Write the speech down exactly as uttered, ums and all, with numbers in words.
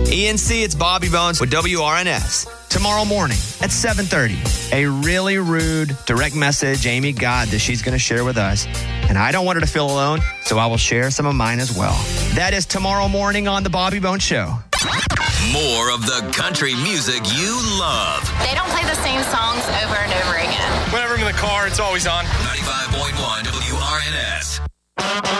E N C, it's Bobby Bones with W R N S. Tomorrow morning at seven thirty, a really rude direct message Amy got that she's going to share with us. And I don't want her to feel alone, so I will share some of mine as well. That is tomorrow morning on The Bobby Bones Show. More of the country music you love. They don't play the same songs over and over again. Whenever I'm in the car, it's always on. ninety-five point one W R N S.